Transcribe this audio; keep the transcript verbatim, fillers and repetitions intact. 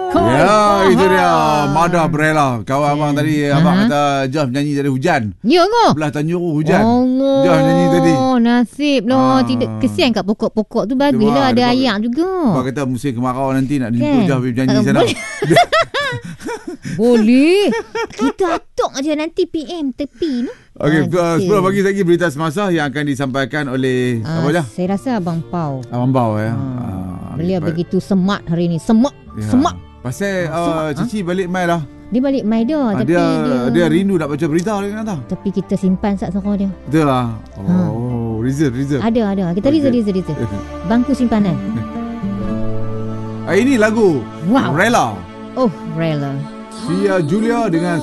Koi. Ya, itu dia. Mada Brella. Kawan Yeah. abang tadi, Aha. abang kata Jah nyanyi tadi hujan. Ya ke? Belah Tanjung hujan. Allah. Jah nyanyi tadi. Nasib lah. Ah. Tidak kesian kat pokok-pokok tu. Dia Baguslah buat- ada dia buat- ayak juga. Abang kata musim kemarau nanti nak jumpa Kan? Jah pergi nyanyi Ah, sana. boleh. Boleh. Kita atok aja nanti P M tepi ni. Okey, Ah, uh, sepuluh pagi lagi berita semasa yang akan disampaikan oleh Ah, apa Jah? saya rasa Abang Pau. Abang Bau ya. Ah, Ah, Beliau baik. begitu semak hari ni. Semak. Ya. Semak. Pasal Ah, uh, semak, Cici balik mai dah. Dia balik mai dah. Ah, tapi dia, dia, dia rindu nak baca berita dia kata. Tapi kita simpan sat sokong dia. Betul lah. Ha. Oh, reserve reserve. Ada, ada. Kita reserve, reserve, reserve. Bangku simpanan. Ah, ini lagu Wow. Rela. Oh, rela. Sia Julia dengan